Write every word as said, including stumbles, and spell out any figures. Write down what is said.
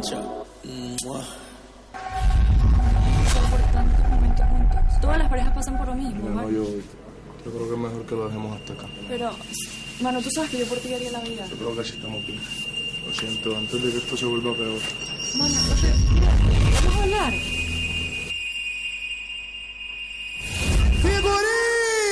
Chao. Mua. Por tantos momentos juntos. Todas las parejas pasan por lo mismo. Mira, no, ¿vale? yo, yo creo que es mejor que lo dejemos hasta acá. Pero, mano, tú sabes que yo por ti haría la vida. Yo creo que así estamos bien. Lo siento, antes de que esto se vuelva peor. Mano, no sé, mira,